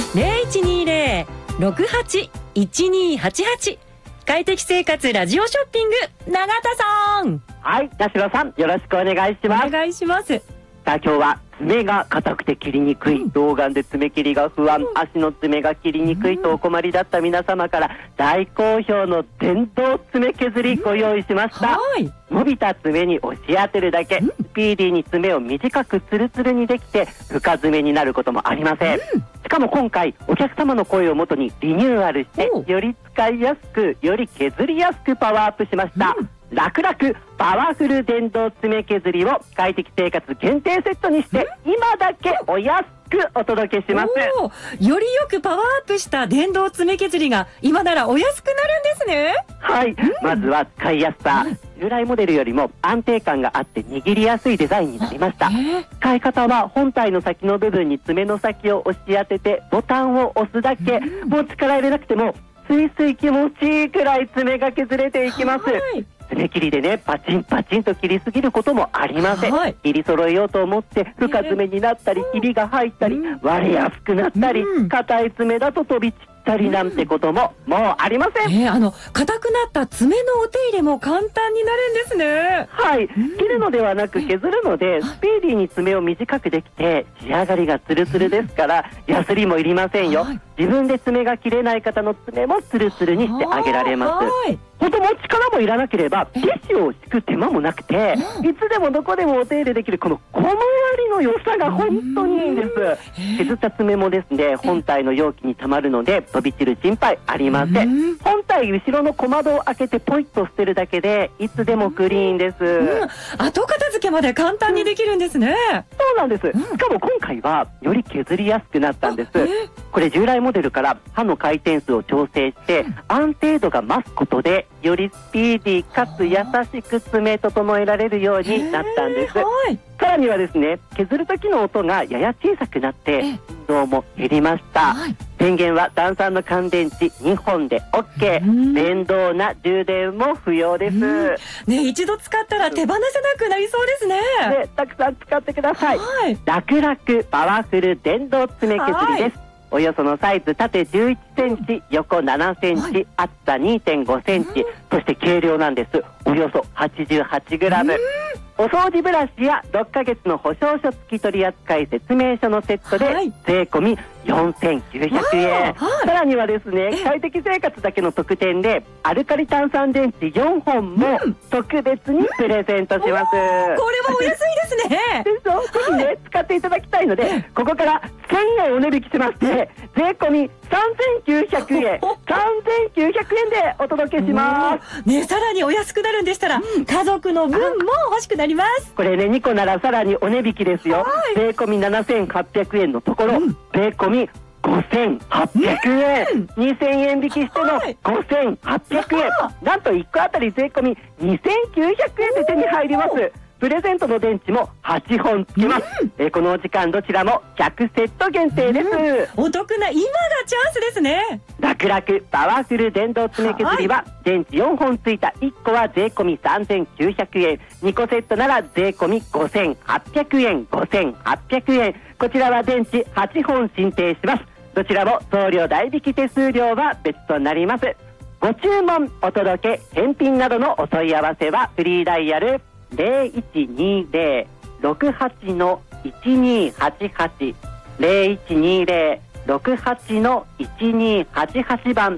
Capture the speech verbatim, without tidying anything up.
ゼロいちにゼロ ろくはち いちにはちはち。快適生活ラジオショッピング、永田さん。 はい、田代さん、よろしくお願いします。 お願いします。 さあ、今日は爪が硬くて切りにくい、童顔で爪切りが不安、足の爪が切りにくいとお困りだった皆様から大好評の電動爪削りご用意しました。 はい。 伸びた爪に押し当てるだけ、スピーディーに爪を短くツルツルにできて深爪になることもありません。しかも今回お客様の声をもとにリニューアルしてより使いやすく、より削りやすくパワーアップしました。楽々パワフル電動爪削りを快適生活限定セットにして今だけお安くお届けします。 よりよくパワーアップした電動爪削りが今ならお安くなるんですね。 はい、うん、まずは使いやすさ、従来モデルよりも安定感があって握りやすいデザインになりました。使い方は本体の先の部分に爪の先を押し当ててボタンを押すだけ、うん、もう力入れなくてもスイスイ気持ちいいくらい爪が削れていきます。爪切りでね、パチンパチンと切りすぎることもありません。はい、切り揃えようと思って深爪になったり、ひびが入ったり、うん、割れやすくなったり、硬、うん、い爪だと飛び散ったりなんてことももうありません。 えー、あの硬くなった爪のお手入れも簡単になるんですね。 はい、うん、切るのではなく削るのでスピーディーに爪を短くできて仕上がりがツルツルですから、ヤスリもいりませんよ。はい、自分で爪が切れない方の爪もツルツルにしてあげられます。はい、本当も力もいらなければティッシュを敷く手間もなくて、いつでもどこでもお手入れできるこの小回りの良さが本当にいいんです。削った爪もですね、本体の容器にたまるので飛び散る心配ありません。本体後ろの小窓を開けてポイッと捨てるだけでいつでもクリーンです。うん、 後片付けまで簡単にできるんですね。 そうなんです。しかも今回はより削りやすくなったんです。これ従来モデルから刃の回転数を調整して安定度が増すことでよりスピーディーかつ優しく爪整えられるようになったんです。はい、さらにはですね、削る時の音がやや小さくなって振動も減りました。はい、電源は単三の乾電池にほんで オーケー、電動な充電も不要です。 ね、一度使ったら手放せなくなりそうですね。 ね、たくさん使ってください。はい、楽々パワフル電動爪削りです。はい、およそのサイズ縦じゅういちセンチ、横ななセンチ、はい、厚さ にてんごセンチ、そして軽量なんです。およそ はちじゅうはちグラム。お掃除ブラシやろっかげつの保証書付き取扱説明書のセットで税込みよんせんきゅうひゃくえん、はい、さらにはですね、快適生活だけの特典でアルカリ炭酸電池よんほんも特別にプレゼントします。うん、 これはお安いですね。 でしょ、ぜひね、はい、使っていただきたいので、ここからせんえんお値引きしまして税込みさんぜんきゅうひゃくえんさんぜんきゅうひゃくえんでお届けします。 ね、さらにお安くなるんでしたら、うん、家族の分も欲しくなります。 これね、にこならさらにお値引きですよ。はい、税込みななせんはっぴゃくえんのところ、うん、税込みごせんはっぴゃくえん、うん、にせんえん引きしてのごせんはっぴゃくえん、はい、なんといっこあたり税込みにせんきゅうひゃくえんで手に入ります。プレゼントの電池もはっぽん付きます。うん、えこのお時間どちらもひゃくセット限定です。 うん、お得な今がチャンスですね。 楽々パワフル電動爪削りは、はい、電池よんほん付いたいっこは税込みさんぜんきゅうひゃくえん、にこセットなら税込みごせんはっぴゃくえん、ごせんはっぴゃくえん、こちらは電池はちほん進呈します。どちらも送料代引き手数料は別となります。ご注文、お届け、返品などのお問い合わせはフリーダイヤルゼロいちにゼロ ろくはち いちにはちはち ゼロいちにゼロ ろくはち いちにはちはち 番